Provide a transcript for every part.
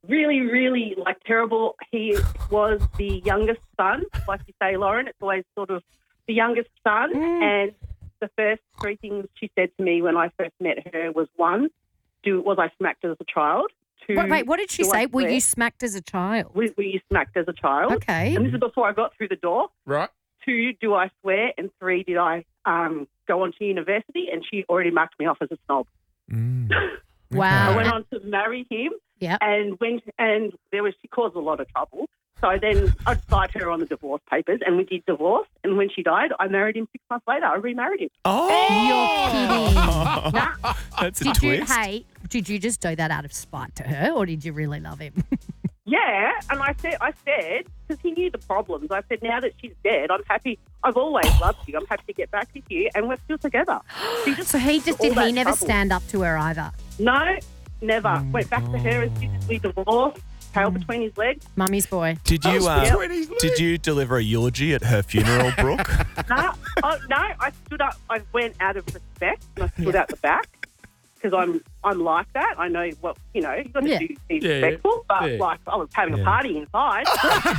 really, really, terrible. He was the youngest son, like you say, Lauren. It's always sort of the youngest son. And the first three things she said to me when I first met her was, one, was I smacked as a child? Two, wait, what did she say? Were you smacked as a child? Were you smacked as a child? Okay. And this is before I got through the door. Right. 2, do I swear? And 3, did I go on to university? And she already marked me off as a snob. Wow. I went on to marry him. Yep. And she caused a lot of trouble. So then I'd cite her on the divorce papers, and we did divorce. And when she died, I married him 6 months later. I remarried him. Oh, you're kidding. That's a twist. Did you just do that out of spite to her, or did you really love him? Yeah, and I said, because he knew the problems, I said, now that she's dead, I'm happy. I've always loved you. I'm happy to get back with you, and we're still together. So did he never stand up to her either? No, never. Went back to her as soon as we divorced, tail between his legs. Mummy's boy. Did you deliver a eulogy at her funeral, Brooke? No, I stood up. I went out of respect, and I stood out the back. Because I'm like that. I know what, you've got to be respectful. But, I was having a party inside.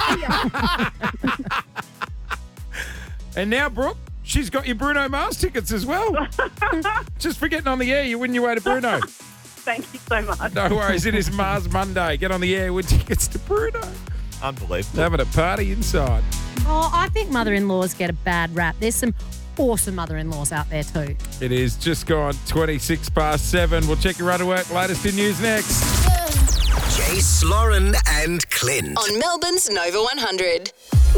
And now, Brooke, she's got your Bruno Mars tickets as well. Just for getting on the air, you win your way to Bruno. Thank you so much. No worries. It is Mars Monday. Get on the air, win tickets to Bruno. Unbelievable. Having a party inside. Oh, I think mother-in-laws get a bad rap. There's some awesome mother-in-laws out there too. It is just gone 26 past 7. We'll check your run to work. Latest in news next. Jace, Lauren and Clint. On Melbourne's Nova 100.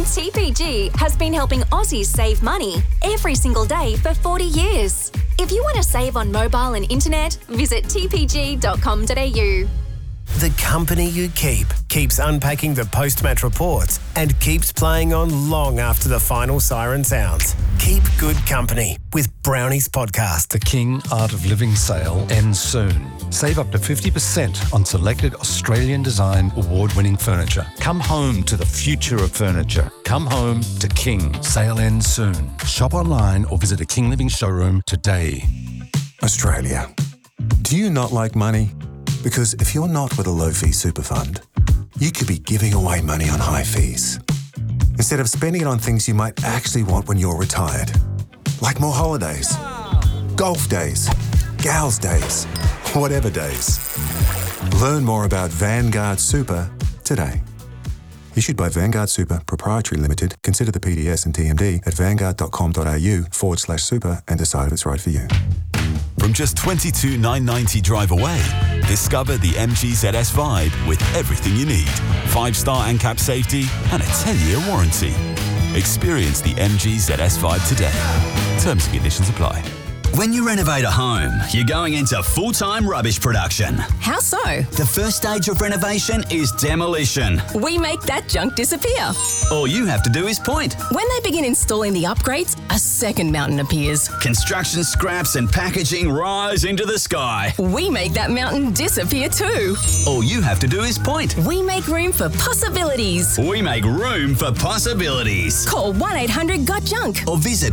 TPG has been helping Aussies save money every single day for 40 years. If you want to save on mobile and internet, visit tpg.com.au. The company you keep keeps unpacking the post-match reports and keeps playing on long after the final siren sounds. Keep good company with Brownies Podcast. The King Art of Living sale ends soon. Save up to 50% on selected Australian design award-winning furniture. Come home to the future of furniture. Come home to King. Sale ends soon. Shop online or visit a King Living showroom today. Australia. Do you not like money? Because if you're not with a low-fee super fund, you could be giving away money on high fees instead of spending it on things you might actually want when you're retired, like more holidays, golf days, gals days, whatever days. Learn more about Vanguard Super today. Issued by Vanguard Super Proprietary Limited. Consider the PDS and TMD at vanguard.com.au/super and decide if it's right for you. From just $22,990 drive away, discover the MG ZS Vibe with everything you need. 5-star ANCAP safety and a 10-year warranty. Experience the MG ZS Vibe today. Terms and conditions apply. When you renovate a home, you're going into full-time rubbish production. How so? The first stage of renovation is demolition. We make that junk disappear. All you have to do is point. When they begin installing the upgrades, a second mountain appears. Construction scraps and packaging rise into the sky. We make that mountain disappear too. All you have to do is point. We make room for possibilities. We make room for possibilities. Call 1-800-GOT-JUNK or visit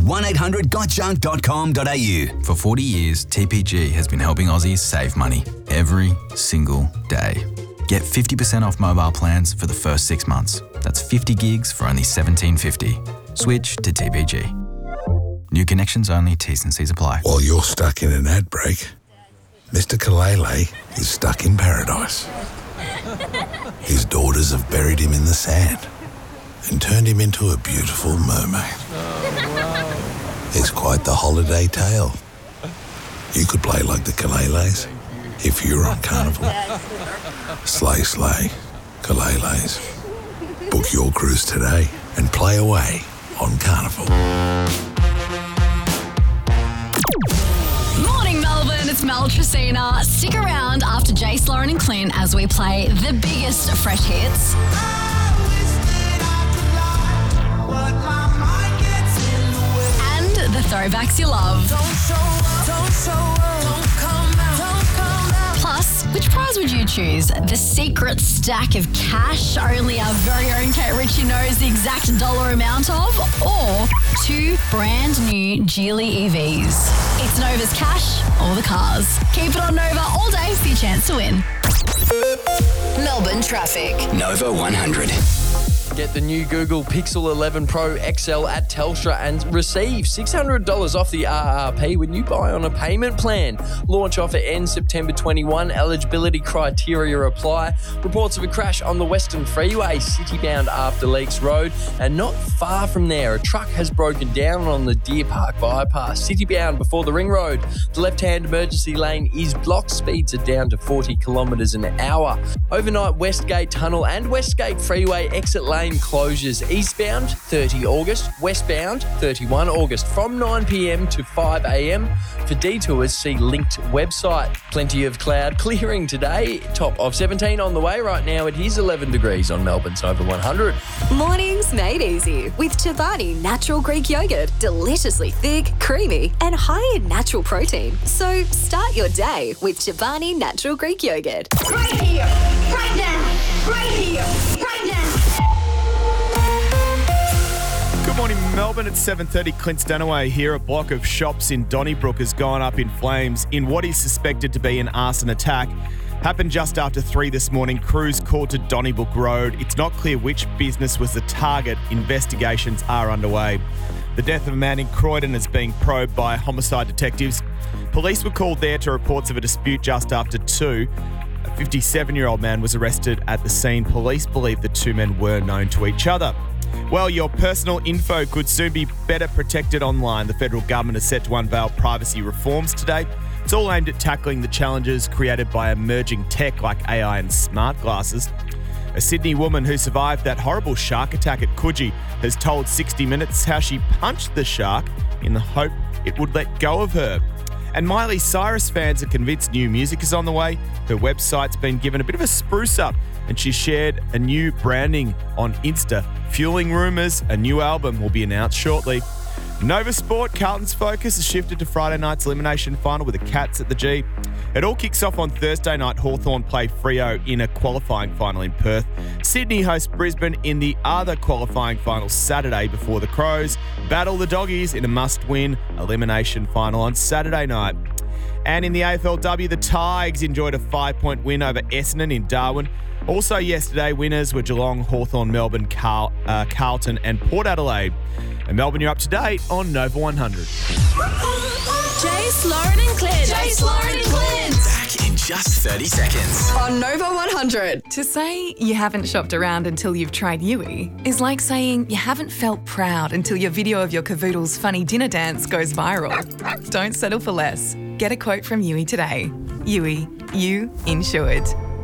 1-800-GOTJUNK.com.au. For 40 years, TPG has been helping Aussies save money every single day. Get 50% off mobile plans for the first 6 months. That's 50 gigs for only $17.50. Switch to TPG. New connections only, T's and C's apply. While you're stuck in an ad break, Mr. Kalele is stuck in paradise. His daughters have buried him in the sand and turned him into a beautiful mermaid. It's quite the holiday tale. You could play like the Kaleles if you're on Carnival. Slay, slay, Kaleles. Book your cruise today and play away on Carnival. Morning, Melbourne. It's Mel Tracina. Stick around after Jace, Lauren and Clint as we play the biggest fresh hits. The throwbacks you love. Plus, which prize would you choose? The secret stack of cash only our very own Kate Ritchie knows the exact dollar amount of? Or 2 brand new Geely EVs? It's Nova's cash or the cars. Keep it on Nova all day for your chance to win. Melbourne traffic. Nova 100. Get the new Google Pixel 11 Pro XL at Telstra and receive $600 off the RRP when you buy on a payment plan. Launch offer ends September 21. Eligibility criteria apply. Reports of a crash on the Western Freeway, citybound after Leaks Road. And not far from there, a truck has broken down on the Deer Park bypass, citybound before the Ring Road. The left-hand emergency lane is blocked. Speeds are down to 40 kilometres an hour. Overnight, Westgate Tunnel and Westgate Freeway exit lane closures. Eastbound, 30 August. Westbound, 31 August. From 9 p.m. to 5 a.m. For detours, see linked website. Plenty of cloud clearing today. Top of 17 on the way right now. It is 11 degrees on Melbourne's Over 100. Mornings made easy with Chobani Natural Greek Yogurt. Deliciously thick, creamy, and high in natural protein. So start your day with Chobani Natural Greek Yogurt. Right here, right now, right here, right now. Good morning, Melbourne. At 7:30, Clint Stanaway here. A block of shops in Donnybrook has gone up in flames in what is suspected to be an arson attack. Happened just after 3 this morning. Crews called to Donnybrook Road. It's not clear which business was the target. Investigations are underway. The death of a man in Croydon is being probed by homicide detectives. Police were called there to reports of a dispute just after 2. A 57-year-old man was arrested at the scene. Police believe the two men were known to each other. Well, your personal info could soon be better protected online. The federal government is set to unveil privacy reforms today. It's all aimed at tackling the challenges created by emerging tech like AI and smart glasses. A Sydney woman who survived that horrible shark attack at Coogee has told 60 Minutes how she punched the shark in the hope it would let go of her. And Miley Cyrus fans are convinced new music is on the way. Her website's been given a bit of a spruce up and she shared a new branding on Insta, fueling rumours a new album will be announced shortly. Nova Sport, Carlton's focus has shifted to Friday night's elimination final with the Cats at the G. It all kicks off on Thursday night. Hawthorn play Freo in a qualifying final in Perth. Sydney hosts Brisbane in the other qualifying final Saturday before the Crows battle the Doggies in a must-win elimination final on Saturday night. And in the AFLW, the Tigers enjoyed a 5-point win over Essendon in Darwin. Also yesterday, winners were Geelong, Hawthorn, Melbourne, Carlton and Port Adelaide. And Melbourne, you're up to date on Nova 100. Jace, Lauren and Clint. Jace, Lauren and Clint. Back in just 30 seconds. On Nova 100. To say you haven't shopped around until you've tried Yui is like saying you haven't felt proud until your video of your cavoodle's funny dinner dance goes viral. Don't settle for less. Get a quote from Yui today. Yui, you insured.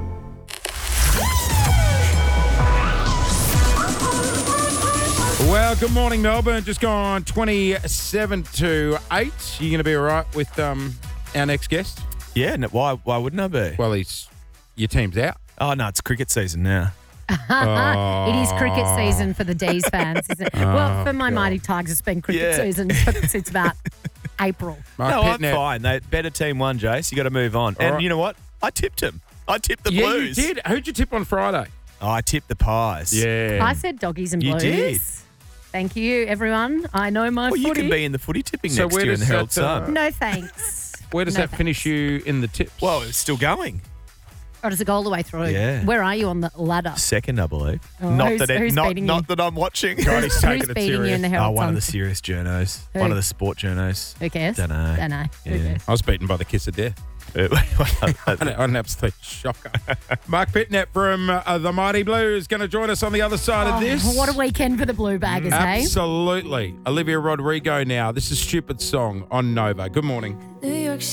Well, good morning, Melbourne. Just gone 27 to 8. You going to be all right with our next guest? Yeah, no, why wouldn't I be? Well, your team's out. Oh, no, it's cricket season now. It is cricket season for the D's fans, isn't it? Well, for my Mighty Tigers, it's been cricket season since about April. I'm fine. Better team won, Jace. You got to move on. And you know what? I tipped him. I tipped the Blues. You did. Who'd you tip on Friday? Oh, I tipped the Pies. Yeah. I said Doggies and Blues. You did. Thank you, everyone. I know my footy. You can be in the footy tipping next year in the Herald Sun. No, thanks. Where does that finish you in the tips? Well, it's still going. Or does it go all the way through? Yeah. Where are you on the ladder? Second, I believe. Oh, not that I'm watching. God, he's taking Who's it beating serious. you in the Herald one Sun? of the serious journos. Who? One of the sport journos. Who cares? Don't know. Who cares? I was beaten by the kiss of death. An absolute shocker. Mark Pitnett from the Mighty Blues going to join us on the other side of this. What a weekend for the Blue Baggers, hey? Absolutely. Olivia Rodrigo now. This is Stupid Song on Nova. Good morning.